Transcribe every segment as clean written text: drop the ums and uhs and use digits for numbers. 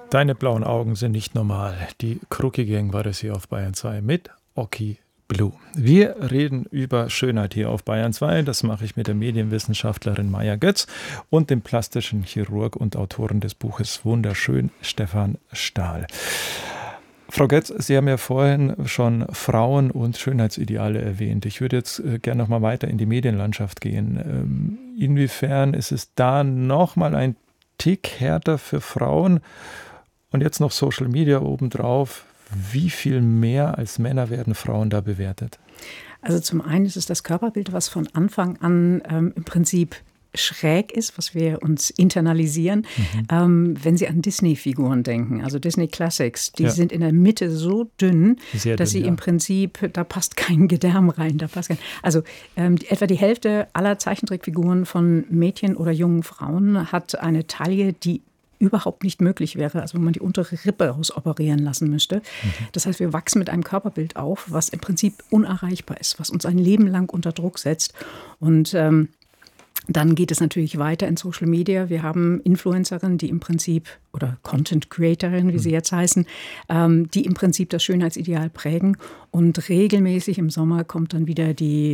Deine blauen Augen sind nicht normal. Die Krucki Gang war das hier auf Bayern 2 mit Oki Blue. Wir reden über Schönheit hier auf Bayern 2. Das mache ich mit der Medienwissenschaftlerin Maja Götz und dem plastischen Chirurg und Autoren des Buches Wunderschön, Stefan Stahl. Frau Götz, Sie haben ja vorhin schon Frauen und Schönheitsideale erwähnt. Ich würde jetzt gerne noch mal weiter in die Medienlandschaft gehen. Inwiefern ist es da noch mal ein Tick härter für Frauen? Und jetzt noch Social Media obendrauf. Wie viel mehr als Männer werden Frauen da bewertet? Also zum einen ist es das Körperbild, was von Anfang an im Prinzip schräg ist, was wir uns internalisieren. Wenn Sie an Disney-Figuren denken, also Disney Classics, die sind in der Mitte so dünn, dass sie im Prinzip, da passt kein Gedärm rein. Also etwa die Hälfte aller Zeichentrickfiguren von Mädchen oder jungen Frauen hat eine Taille, die überhaupt nicht möglich wäre, also wenn man die untere Rippe rausoperieren lassen müsste. Das heißt, wir wachsen mit einem Körperbild auf, was im Prinzip unerreichbar ist, was uns ein Leben lang unter Druck setzt. Und dann geht es natürlich weiter in Social Media. Wir haben Influencerinnen, die im Prinzip, oder Content Creatorinnen, wie sie jetzt heißen, die im Prinzip das Schönheitsideal prägen. Und regelmäßig im Sommer kommt dann wieder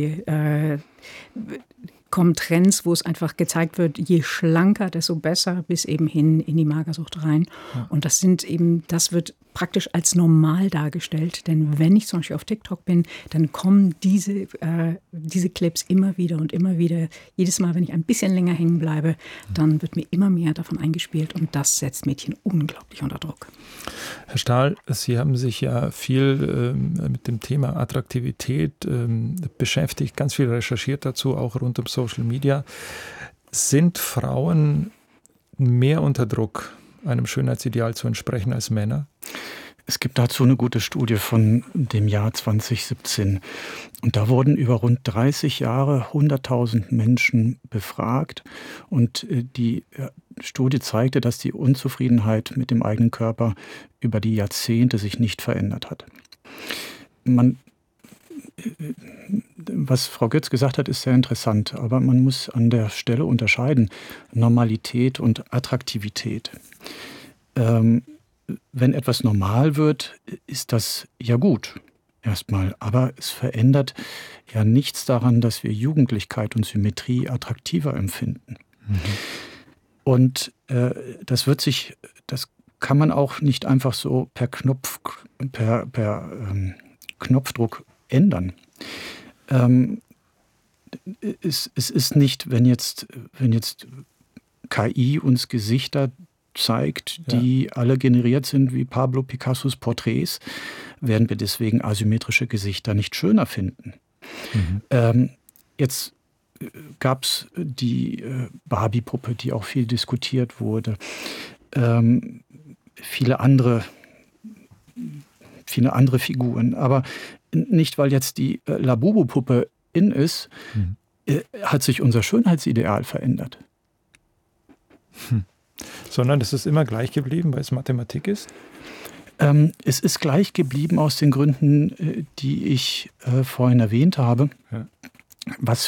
kommen Trends, wo es einfach gezeigt wird, je schlanker, desto besser, bis eben hin in die Magersucht rein. Ja. Und das wird praktisch als normal dargestellt. Denn wenn ich zum Beispiel auf TikTok bin, dann kommen diese Clips immer wieder und immer wieder. Jedes Mal, wenn ich ein bisschen länger hängen bleibe, dann wird mir immer mehr davon eingespielt. Und das setzt Mädchen unglaublich unter Druck. Herr Stahl, Sie haben sich ja viel mit dem Thema Attraktivität beschäftigt, ganz viel recherchiert dazu, auch rund um Social Media. Sind Frauen mehr unter Druck, einem Schönheitsideal zu entsprechen als Männer? Es gibt dazu eine gute Studie von dem Jahr 2017. Und da wurden über rund 30 Jahre 100.000 Menschen befragt. Und die Studie zeigte, dass die Unzufriedenheit mit dem eigenen Körper über die Jahrzehnte sich nicht verändert hat. Was Frau Götz gesagt hat, ist sehr interessant. Aber man muss an der Stelle unterscheiden: Normalität und Attraktivität. Wenn etwas normal wird, ist das ja gut, erstmal. Aber es verändert ja nichts daran, dass wir Jugendlichkeit und Symmetrie attraktiver empfinden. Und das kann man auch nicht einfach so per Knopfdruck ändern. Es ist nicht, wenn jetzt KI uns Gesichter zeigt, die alle generiert sind wie Pablo Picassos Porträts, werden wir deswegen asymmetrische Gesichter nicht schöner finden. Jetzt gab es die Barbie-Puppe, die auch viel diskutiert wurde. Viele andere Figuren. Aber nicht, weil jetzt die Labubu-Puppe in ist, hat sich unser Schönheitsideal verändert. Sondern es ist immer gleich geblieben, weil es Mathematik ist? Es ist gleich geblieben aus den Gründen, die ich vorhin erwähnt habe. Ja. Was